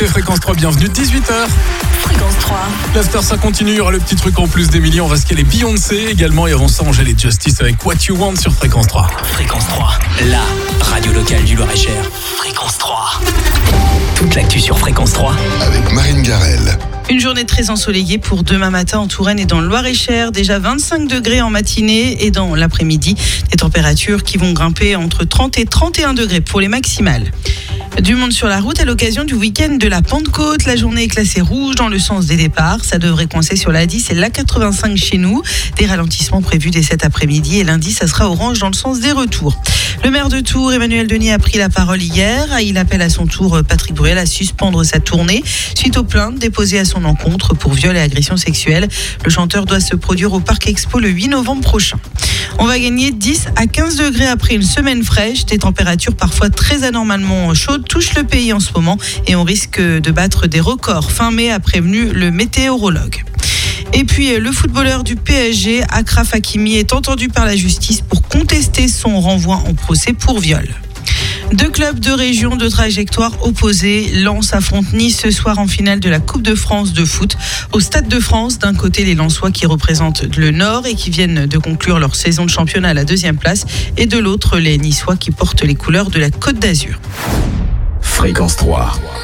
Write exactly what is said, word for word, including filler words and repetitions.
Fréquence trois, bienvenue, dix-huit heures. Fréquence trois. L'after, ça continue, il y aura le petit truc en plus d'Emilie, on va scaler Beyoncé également, et avant ça, on gèle les Justice avec What You Want sur Fréquence trois. Fréquence trois, la radio locale du Loir-et-Cher. Fréquence trois. Toute l'actu sur Fréquence trois. Avec Marine Garel. Une journée très ensoleillée pour demain matin en Touraine et dans le Loir-et-Cher. Déjà vingt-cinq degrés en matinée et dans l'après-midi, des températures qui vont grimper entre trente et trente et un degrés pour les maximales. Du monde sur la route à l'occasion du week-end de la Pentecôte. La journée est classée rouge dans le sens des départs. Ça devrait coincer sur l'A dix et l'A quatre-vingt-cinq chez nous. Des ralentissements prévus dès cet après-midi et lundi, ça sera orange dans le sens des retours. Le maire de Tours, Emmanuel Denis, a pris la parole hier. Il appelle à son tour Patrick Bruel à suspendre sa tournée suite aux plaintes déposées à son encontre pour viol et agression sexuelle. Le chanteur doit se produire au Parc Expo le huit novembre prochain. On va gagner dix à quinze degrés après une semaine fraîche. Des températures parfois très anormalement chaudes touchent le pays en ce moment et on risque de battre des records. Fin mai a prévenu le météorologue. Et puis le footballeur du P S G, Achraf Hakimi, est entendu par la justice pour contester son renvoi en procès pour viol. Deux clubs de région de trajectoire opposées. Lens affronte Nice ce soir en finale de la Coupe de France de foot. Au Stade de France, d'un côté les Lensois qui représentent le Nord et qui viennent de conclure leur saison de championnat à la deuxième place, et de l'autre les Niçois qui portent les couleurs de la Côte d'Azur. Fréquence trois.